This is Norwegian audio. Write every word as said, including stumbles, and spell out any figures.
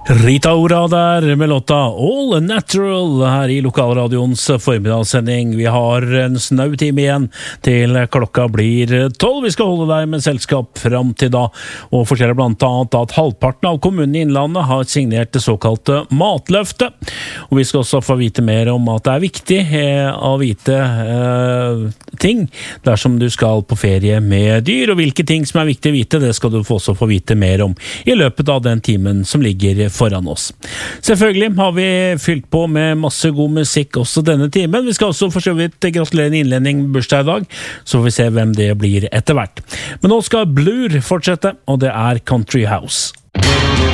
Rita Ora der med låta All Natural her i lokalradioens formiddagssending. Vi har en snau time igjen til klokka blir tolv. Vi skal holde deg med selskap fram til da, og forteller blant annet at halvparten av kommunen i Innlandet har signert det såkalte matløftet. Og vi skal også få vite mer om at det er viktig eh, å vite eh, ting dersom du skal på ferie med dyr, og hvilke ting som er viktig å vite, det skal du også få vite mer om i løpet av den timen som ligger foran oss. Selvfølgelig har vi fylt på med masse god musikk også denne timen. Vi skal også for så vidt gratulere en innlending med bursdag i dag, så får vi se hvem det blir etter hvert. Men nå skal Blur fortsette, og det er Country House.